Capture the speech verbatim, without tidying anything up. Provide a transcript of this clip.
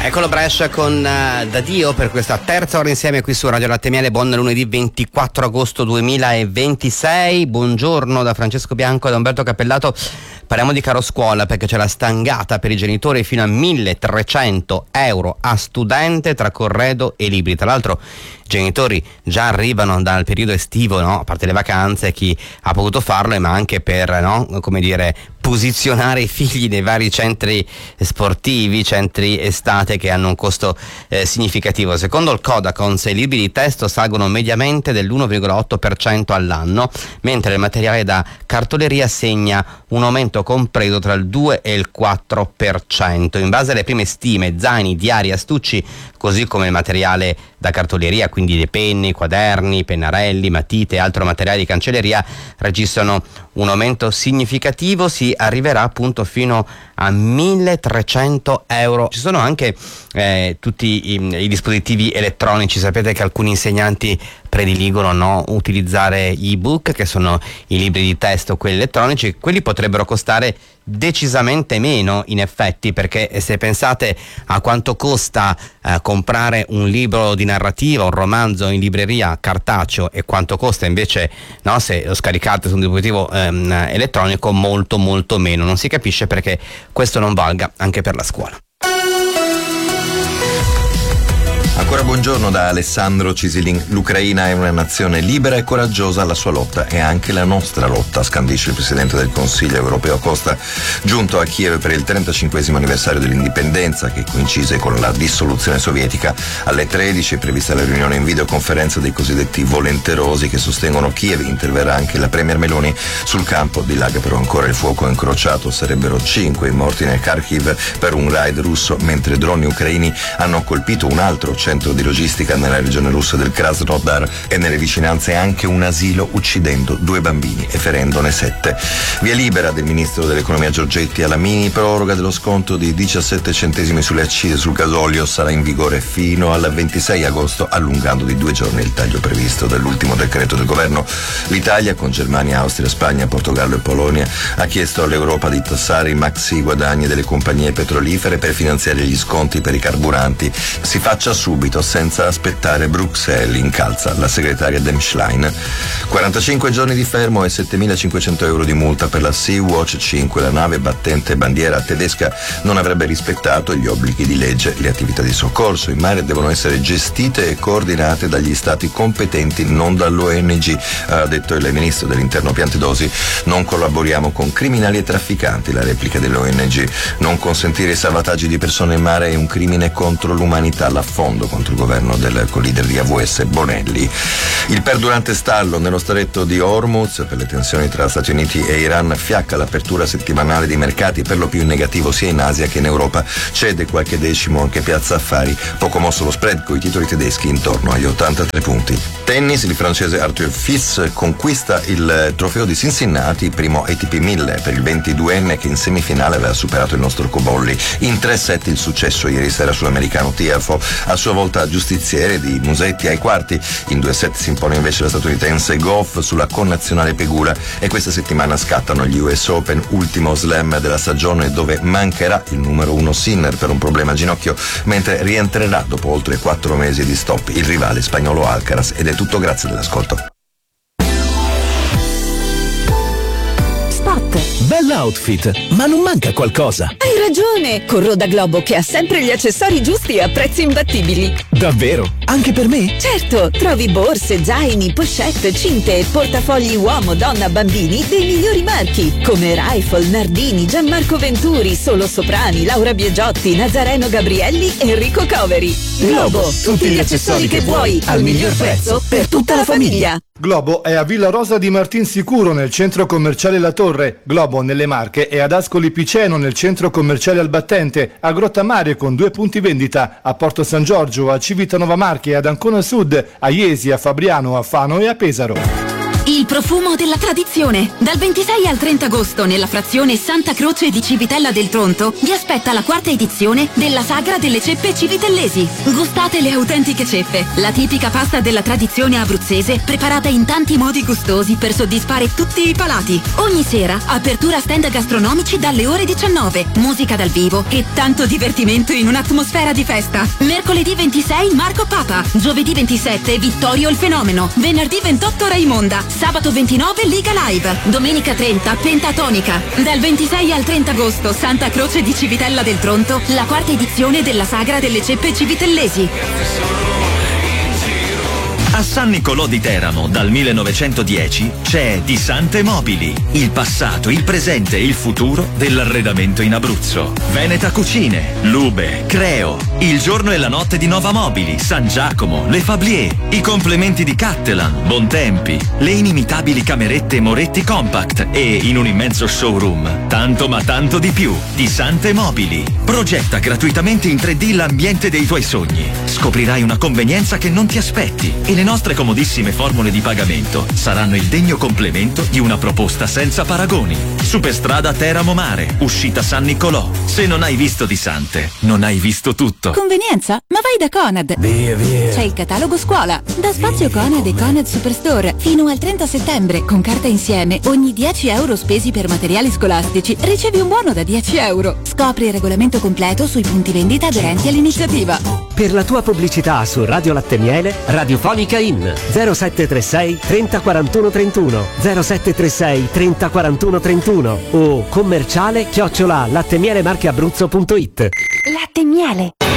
Eccolo Brescia con uh, Da Dio per questa terza ora insieme qui su Radio Latte Miele. Buon lunedì ventiquattro agosto duemilaventisei. Buongiorno da Francesco Bianco e da Umberto Cappellato. Parliamo di caro scuola perché c'è la stangata per i genitori fino a milletrecento euro a studente tra corredo e libri. Tra l'altro i genitori già arrivano dal periodo estivo, no? A parte le vacanze, chi ha potuto farlo, ma anche per, no? Come dire, posizionare i figli nei vari centri sportivi, centri estate che hanno un costo eh, significativo. Secondo il Codacons i libri di testo salgono mediamente dell'uno virgola otto per cento all'anno, mentre il materiale da cartoleria segna un aumento compreso tra il due e il quattro per cento. In base alle prime stime, zaini, diari, astucci, così come il materiale da cartoleria, quindi le penne, quaderni, pennarelli, matite e altro materiale di cancelleria, registrano un aumento significativo. Si arriverà appunto fino a milletrecento euro. Ci sono anche eh, tutti i, i dispositivi elettronici. Sapete che alcuni insegnanti prediligono no, utilizzare ebook, che sono i libri di testo, quelli elettronici. Quelli potrebbero costare decisamente meno in effetti, perché se pensate a quanto costa eh, comprare un libro di narrativa, un romanzo in libreria cartaceo, e quanto costa invece no, se lo scaricate su un dispositivo ehm, elettronico, molto molto meno. Non si capisce perché questo non valga anche per la scuola. Ancora buongiorno da Alessandro Cisilin. L'Ucraina è una nazione libera e coraggiosa, la sua lotta è anche la nostra lotta, scandisce il Presidente del Consiglio europeo Costa, giunto a Kiev per il trentacinquesimo anniversario dell'indipendenza, che coincise con la dissoluzione sovietica. Alle tredici è prevista la riunione in videoconferenza dei cosiddetti volenterosi che sostengono Kiev. Interverrà anche la Premier Meloni sul campo. Dilaga però ancora il fuoco incrociato. Sarebbero cinque i morti nel Kharkiv per un raid russo, mentre droni ucraini hanno colpito un altro centro di logistica nella regione russa del Krasnodar e nelle vicinanze anche un asilo, uccidendo due bambini e ferendone sette. Via libera del ministro dell'economia Giorgetti alla mini proroga dello sconto di diciassette centesimi sulle accise sul gasolio. Sarà in vigore fino al ventisei agosto, allungando di due giorni il taglio previsto dall'ultimo decreto del governo. L'Italia, con Germania, Austria, Spagna, Portogallo e Polonia, ha chiesto all'Europa di tassare i maxi guadagni delle compagnie petrolifere per finanziare gli sconti per i carburanti. Si faccia subito, senza aspettare Bruxelles, incalza la segretaria Demschlein. quarantacinque giorni di fermo e settemilacinquecento euro di multa per la Sea-Watch cinque. La nave battente bandiera tedesca non avrebbe rispettato gli obblighi di legge. Le attività di soccorso in mare devono essere gestite e coordinate dagli stati competenti, non dall'O N G, ha detto il ministro dell'interno Piantedosi. Non collaboriamo con criminali e trafficanti, la replica dell'O N G. Non consentire i salvataggi di persone in mare è un crimine contro l'umanità, l'affondo contro il governo del co-leader di A V S Bonelli. Il perdurante stallo nello stretto di Hormuz per le tensioni tra Stati Uniti e Iran fiacca l'apertura settimanale dei mercati, per lo più in negativo sia in Asia che in Europa. Cede qualche decimo anche Piazza Affari, poco mosso lo spread con i titoli tedeschi intorno agli ottantatré punti. Tennis, il francese Arthur Fils conquista il trofeo di Cincinnati, primo A T P mille per il ventiduenne che in semifinale aveva superato il nostro Cobolli. In tre set il successo ieri sera sull'americano Tiafoe, a sua volta giustiziere di Musetti ai quarti. In due set si impone invece la statunitense Goff sulla connazionale Pegula, e questa settimana scattano gli U S Open, ultimo slam della stagione, dove mancherà il numero uno Sinner per un problema a ginocchio, mentre rientrerà dopo oltre quattro mesi di stop il rivale spagnolo Alcaraz. Ed è tutto, grazie dell'ascolto. Bell'outfit, ma non manca qualcosa. Hai ragione! Corro da Globo, che ha sempre gli accessori giusti a prezzi imbattibili. Davvero? Anche per me? Certo, trovi borse, zaini, pochette, cinte e portafogli uomo, donna, bambini dei migliori marchi, come Rifle, Nardini, Gianmarco Venturi, Solo Soprani, Laura Biagiotti, Nazareno Gabrielli e Enrico Coveri. Globo, tutti gli accessori che vuoi al miglior prezzo per tutta la famiglia. Globo è a Villa Rosa di Martinsicuro, nel centro commerciale La Torre. Globo nelle Marche è ad Ascoli Piceno, nel centro commerciale Albattente, a Grottammare con due punti vendita, a Porto San Giorgio, a Civitanova Marche, ad Ancona Sud, a Iesi, a Fabriano, a Fano e a Pesaro. Il profumo della tradizione. Dal ventisei al trenta agosto nella frazione Santa Croce di Civitella del Tronto vi aspetta la quarta edizione della Sagra delle Ceppe Civitellesi. Gustate le autentiche ceppe, la tipica pasta della tradizione abruzzese preparata in tanti modi gustosi per soddisfare tutti i palati. Ogni sera apertura stand gastronomici dalle ore diciannove, musica dal vivo e tanto divertimento in un'atmosfera di festa. Mercoledì ventisei Marco Papa, giovedì ventisette Vittorio il Fenomeno, venerdì ventotto Raimonda, sabato ventinove Liga Live, domenica trenta Pentatonica. Dal ventisei al trenta agosto Santa Croce di Civitella del Tronto, la quarta edizione della Sagra delle Ceppe Civitellesi. A San Nicolò di Teramo dal millenovecentodieci c'è Di Sante Mobili, il passato, il presente e il futuro dell'arredamento in Abruzzo. Veneta Cucine, Lube, Creo, il giorno e la notte di Nova Mobili, San Giacomo, Le Fablier, i complementi di Cattelan, Bontempi, le inimitabili camerette Moretti Compact e in un immenso showroom tanto ma tanto di più. Di Sante Mobili. Progetta gratuitamente in tre D l'ambiente dei tuoi sogni. Scoprirai una convenienza che non ti aspetti e le nostre comodissime formule di pagamento saranno il degno complemento di una proposta senza paragoni. Superstrada Teramo Mare, uscita San Nicolò. Se non hai visto Di Sante, non hai visto tutto. Convenienza? Ma vai da Conad. Via, via. C'è il catalogo scuola. Da Spazio Conad e Conad Superstore. Fino al trenta settembre, con carta insieme, ogni dieci euro spesi per materiali scolastici ricevi un buono da dieci euro. Scopri il regolamento completo sui punti vendita aderenti all'iniziativa. Per la tua pubblicità su Radio Latte Miele, Radiofonica in zero sette tre sei trenta quarantuno trentuno, zero sette tre sei trenta quarantuno trentuno o commerciale chiocciola lattemieleimarcheabruzzo punto it. Latte Miele.